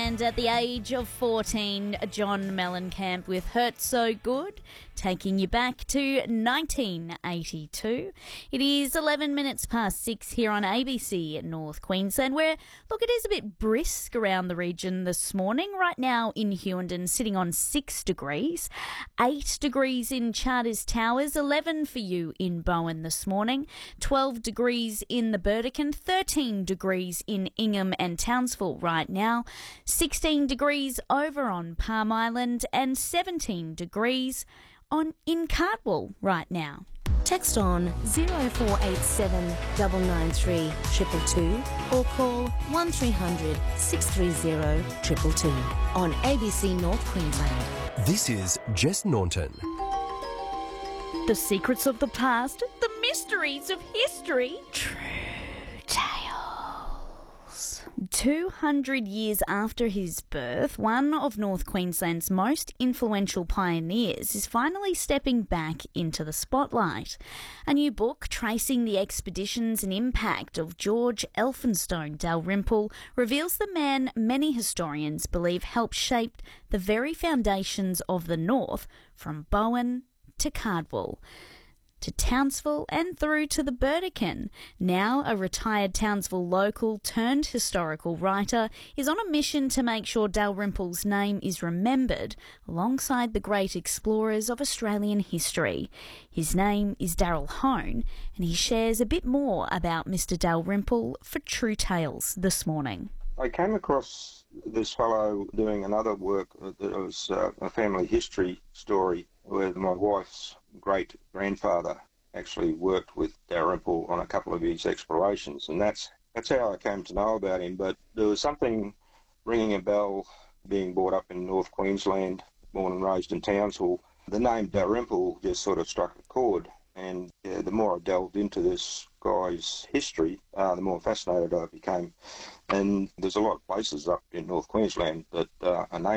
And at the age of 14, John Mellencamp with Hurt So Good, taking you back to 1982. It is 11 minutes past 6 here on ABC North Queensland, where, look, it is a bit brisk around the region this morning. Right now in Hughenden, sitting on 6 degrees, 8 degrees in Charters Towers, 11 for you in Bowen this morning, 12 degrees in the Burdekin, 13 degrees in Ingham and Townsville right now, 16 degrees over on Palm Island and 17 degrees in Cardwell right now. Text on 0487 993 222 or call 1300 630 222 on ABC North Queensland. This is Jess Naunton. The secrets of the past, the mysteries of history, true tales. 200 years after his birth, one of North Queensland's most influential pioneers is finally stepping back into the spotlight. A new book tracing the expeditions and impact of George Elphinstone Dalrymple reveals the man many historians believe helped shape the very foundations of the North, from Bowen to Cardwell, to Townsville and through to the Burdekin. Now a retired Townsville local turned historical writer is on a mission to make sure Dalrymple's name is remembered alongside the great explorers of Australian history. His name is Daryl Hone, and he shares a bit more about Mr. Dalrymple for True Tales this morning. I came across this fellow doing another work that was a family history story where my wife's great-grandfather actually worked with Dalrymple on a couple of his explorations, and that's how I came to know about him. But there was something ringing a bell, being brought up in North Queensland, born and raised in Townsville. The name Dalrymple just sort of struck a chord, and the more I delved into this guy's history, the more fascinated I became. And there's a lot of places up in North Queensland that are named